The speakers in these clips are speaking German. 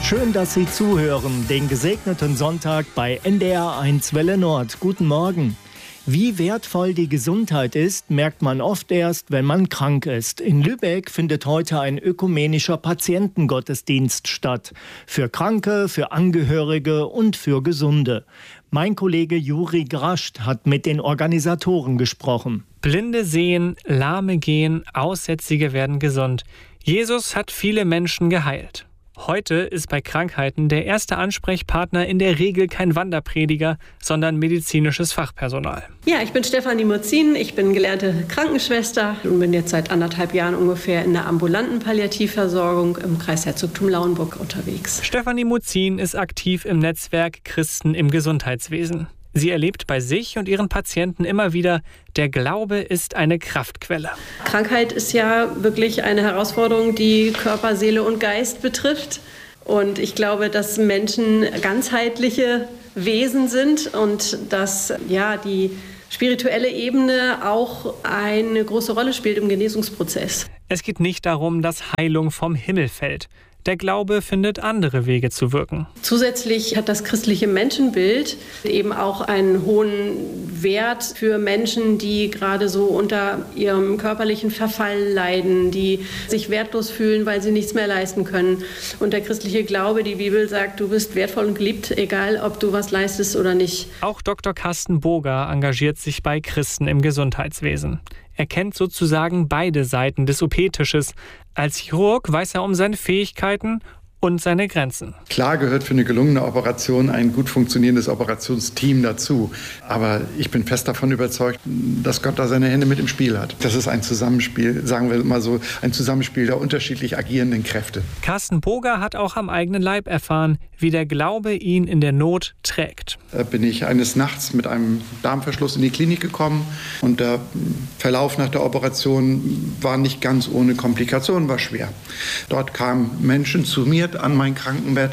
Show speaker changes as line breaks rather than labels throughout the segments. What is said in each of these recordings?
Schön, dass Sie zuhören, den gesegneten Sonntag bei NDR1 Welle Nord. Guten Morgen. Wie wertvoll die Gesundheit ist, merkt man oft erst, wenn man krank ist. In Lübeck findet heute ein ökumenischer Patientengottesdienst statt. Für Kranke, für Angehörige und für Gesunde. Mein Kollege Juri Grascht hat mit den Organisatoren gesprochen.
Blinde sehen, Lahme gehen, Aussätzige werden gesund. Jesus hat viele Menschen geheilt. Heute ist bei Krankheiten der erste Ansprechpartner in der Regel kein Wanderprediger, sondern medizinisches Fachpersonal.
Ja, ich bin Stefanie Muzzin, ich bin gelernte Krankenschwester und bin jetzt seit 1,5 Jahren ungefähr in der ambulanten Palliativversorgung im Kreisherzogtum Lauenburg unterwegs.
Stefanie Muzzin ist aktiv im Netzwerk Christen im Gesundheitswesen. Sie erlebt bei sich und ihren Patienten immer wieder, der Glaube ist eine Kraftquelle.
Krankheit ist ja wirklich eine Herausforderung, die Körper, Seele und Geist betrifft. Und ich glaube, dass Menschen ganzheitliche Wesen sind und dass die spirituelle Ebene auch eine große Rolle spielt im Genesungsprozess.
Es geht nicht darum, dass Heilung vom Himmel fällt. Der Glaube findet andere Wege zu wirken.
Zusätzlich hat das christliche Menschenbild eben auch einen hohen Wert für Menschen, die gerade so unter ihrem körperlichen Verfall leiden, die sich wertlos fühlen, weil sie nichts mehr leisten können. Und der christliche Glaube, die Bibel sagt, du bist wertvoll und geliebt, egal ob du was leistest oder nicht.
Auch Dr. Carsten Boger engagiert sich bei Christen im Gesundheitswesen. Er kennt sozusagen beide Seiten des OP-Tisches. Als Chirurg weiß er um seine Fähigkeiten und seine Grenzen.
Klar gehört für eine gelungene Operation ein gut funktionierendes Operationsteam dazu. Aber ich bin fest davon überzeugt, dass Gott da seine Hände mit im Spiel hat. Das ist ein Zusammenspiel, sagen wir mal so, ein Zusammenspiel der unterschiedlich agierenden Kräfte.
Carsten Boger hat auch am eigenen Leib erfahren, wie der Glaube ihn in der Not trägt.
Da bin ich eines Nachts mit einem Darmverschluss in die Klinik gekommen und der Verlauf nach der Operation war nicht ganz ohne Komplikationen, war schwer. Dort kamen Menschen zu mir an mein Krankenbett.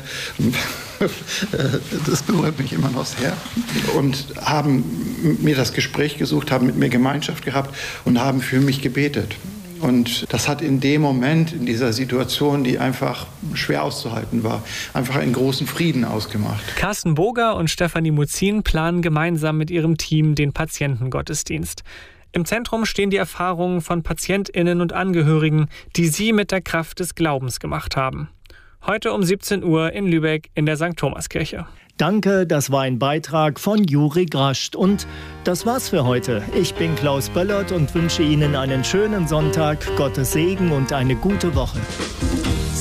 Das berührt mich immer noch sehr. Und haben mit mir das Gespräch gesucht, haben mit mir Gemeinschaft gehabt und haben für mich gebetet. Und das hat in dem Moment, in dieser Situation, die einfach schwer auszuhalten war, einfach einen großen Frieden ausgemacht.
Carsten Boger und Stefanie Muzzin planen gemeinsam mit ihrem Team den Patientengottesdienst. Im Zentrum stehen die Erfahrungen von PatientInnen und Angehörigen, die sie mit der Kraft des Glaubens gemacht haben. Heute um 17 Uhr in Lübeck in der St. Thomaskirche.
Danke, das war ein Beitrag von Juri Grascht. Und das war's für heute. Ich bin Klaus Böllert und wünsche Ihnen einen schönen Sonntag, Gottes Segen und eine gute Woche.